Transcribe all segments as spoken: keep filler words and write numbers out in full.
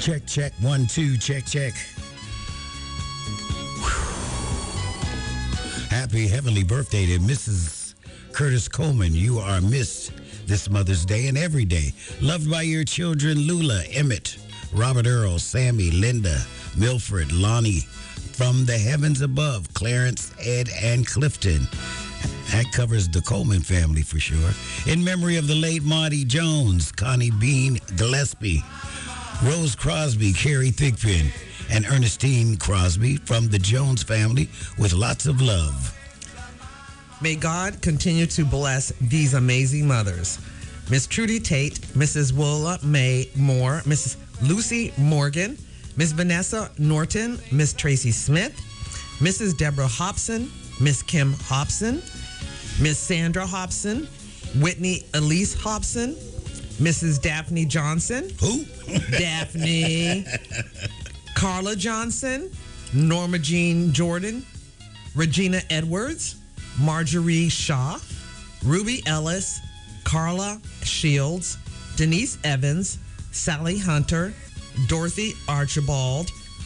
Check, check, one, two, check, check. Happy heavenly birthday to Missus Curtis Coleman. You are missed this Mother's Day and every day. Loved by your children, Lula, Emmett, Robert Earl, Sammy, Linda, Milford, Lonnie, from the heavens above, Clarence, Ed, and Clifton. That covers the Coleman family for sure. In memory of the late Monty Jones, Connie Bean Gillespie, Rose Crosby, Carrie Thigpen, and Ernestine Crosby from the Jones family with lots of love. May God continue to bless these amazing mothers. Miss Trudy Tate, Missus Willa Mae Moore, Missus Lucy Morgan, Miss Vanessa Norton, Miss Tracy Smith, Missus Deborah Hobson, Miss Kim Hobson, Miss Sandra Hobson, Whitney Elise Hobson, Missus Daphne Johnson. Who? Daphne. Carla Johnson, Norma Jean Jordan, Regina Edwards, Marjorie Shaw, Ruby Ellis, Carla Shields, Denise Evans, Sally Hunter, Dorothy Archibald,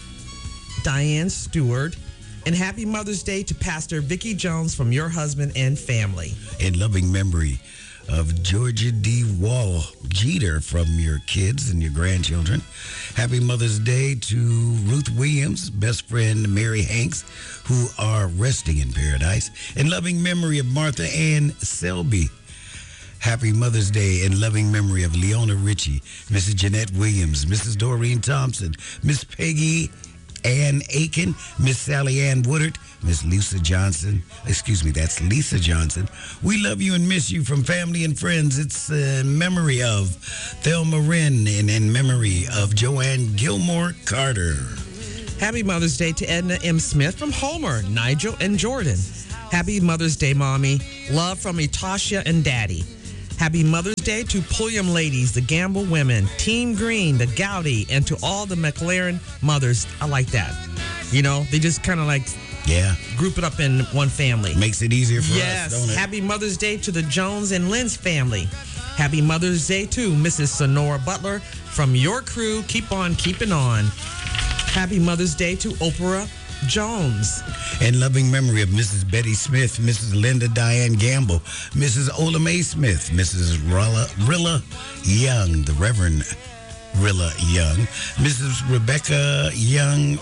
Diane Stewart, and happy Mother's Day to Pastor Vicki Jones from your husband and family. In loving memory of Georgia D. Wall Jeter from your kids and your grandchildren. Happy Mother's Day to Ruth Williams, best friend Mary Hanks, who are resting in paradise. In loving memory of Martha Ann Selby. Happy Mother's Day in loving memory of Leona Ritchie, Missus Jeanette Williams, Missus Doreen Thompson, Miss Peggy Ann Aiken, Miss Sally Ann Woodard, Miss Lisa Johnson. Excuse me, that's Lisa Johnson. We love you and miss you from family and friends. It's in memory of Thelma Wren and in memory of Joanne Gilmore Carter. Happy Mother's Day to Edna M. Smith from Homer, Nigel, and Jordan. Happy Mother's Day, Mommy. Love from Etasha and Daddy. Happy Mother's Day to Pulliam Ladies, the Gamble Women, Team Green, the Gowdy, and to all the McLaren mothers. I like that. You know, they just kind of like yeah group it up in one family. Makes it easier for yes. us, don't it? Happy Mother's Day to the Jones and Lynn's family. Happy Mother's Day to Missus Sonora Butler from your crew. Keep on keeping on. Happy Mother's Day to Oprah Jones. In loving memory of Missus Betty Smith, Missus Linda Diane Gamble, Missus Ola Mae Smith, Missus Rilla, Rilla Young, the Reverend Rilla Young, Missus Rebecca Young,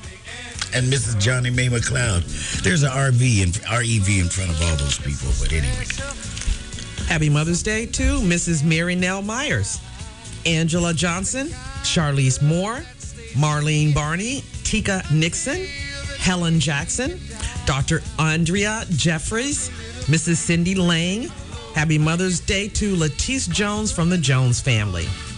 and Missus Johnny Mae McLeod. There's an R V and R E V in front of all those people, but anyway. Happy Mother's Day to Missus Mary Nell Myers, Angela Johnson, Charlize Moore, Marlene Barney, Tika Nixon, Helen Jackson, Doctor Andrea Jeffries, Missus Cindy Lang. Happy Mother's Day to Letice Jones from the Jones family.